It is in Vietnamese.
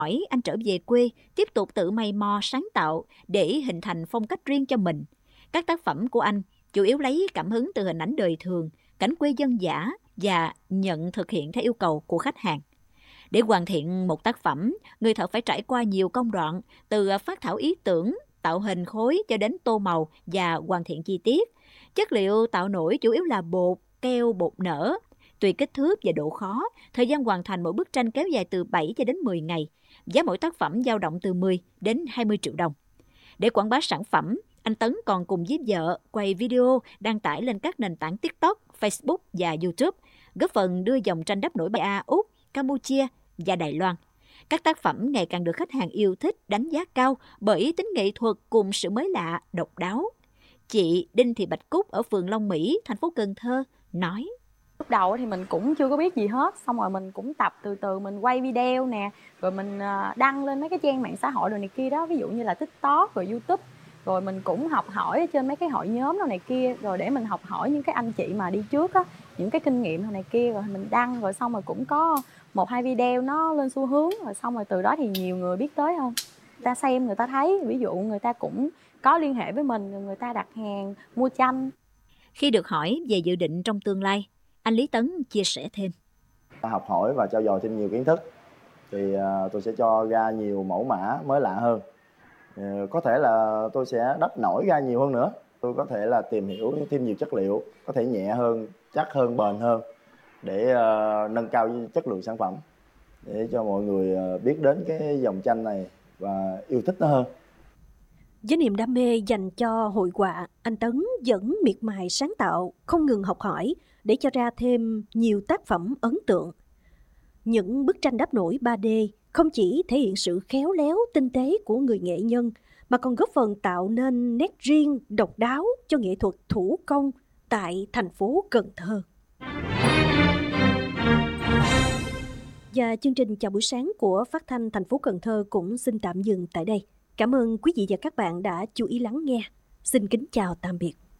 hỏi anh trở về quê, tiếp tục tự mày mò sáng tạo để hình thành phong cách riêng cho mình. Các tác phẩm của anh chủ yếu lấy cảm hứng từ hình ảnh đời thường, cảnh quê dân dã và nhận thực hiện theo yêu cầu của khách hàng. Để hoàn thiện một tác phẩm, người thợ phải trải qua nhiều công đoạn, từ phát thảo ý tưởng, tạo hình khối cho đến tô màu và hoàn thiện chi tiết. Chất liệu tạo nổi chủ yếu là bột, keo, bột nở. Tùy kích thước và độ khó, thời gian hoàn thành mỗi bức tranh kéo dài từ 7 cho đến 10 ngày. Giá mỗi tác phẩm dao động từ 10 đến 20 triệu đồng. Để quảng bá sản phẩm, anh Tấn còn cùng với vợ quay video đăng tải lên các nền tảng TikTok, Facebook và YouTube, góp phần đưa dòng tranh đắp nổi Ba, Úc, Campuchia và Đài Loan. Các tác phẩm ngày càng được khách hàng yêu thích, đánh giá cao bởi tính nghệ thuật cùng sự mới lạ, độc đáo. Chị Đinh Thị Bạch Cúc ở phường Long Mỹ, thành phố Cần Thơ nói: Lúc đầu thì mình cũng chưa có biết gì hết, xong rồi mình cũng tập từ từ, mình quay video nè, rồi mình đăng lên mấy cái trang mạng xã hội rồi này kia đó, ví dụ như là TikTok rồi YouTube. Rồi mình cũng học hỏi ở trên mấy cái hội nhóm đồ này kia, rồi để mình học hỏi những cái anh chị mà đi trước á, những cái kinh nghiệm đồ này kia, rồi mình đăng, rồi xong rồi cũng có 1-2 video nó lên xu hướng, rồi xong rồi từ đó thì nhiều người biết tới hơn. Người ta xem, người ta thấy, ví dụ người ta cũng có liên hệ với mình, người ta đặt hàng mua tranh. Khi được hỏi về dự định trong tương lai, anh Lý Tấn chia sẻ thêm: Học hỏi và trau dồi thêm nhiều kiến thức thì tôi sẽ cho ra nhiều mẫu mã mới lạ hơn. Có thể là tôi sẽ đắp nổi ra nhiều hơn nữa. Tôi có thể là tìm hiểu thêm nhiều chất liệu, có thể nhẹ hơn, chắc hơn, bền hơn để nâng cao chất lượng sản phẩm, để cho mọi người biết đến cái dòng tranh này và yêu thích nó hơn. Với niềm đam mê dành cho hội họa, anh Tấn vẫn miệt mài sáng tạo, không ngừng học hỏi để cho ra thêm nhiều tác phẩm ấn tượng. Những bức tranh đắp nổi 3D không chỉ thể hiện sự khéo léo, tinh tế của người nghệ nhân, mà còn góp phần tạo nên nét riêng, độc đáo cho nghệ thuật thủ công tại thành phố Cần Thơ. Và chương trình Chào buổi sáng của Phát thanh thành phố Cần Thơ cũng xin tạm dừng tại đây. Cảm ơn quý vị và các bạn đã chú ý lắng nghe. Xin kính chào tạm biệt.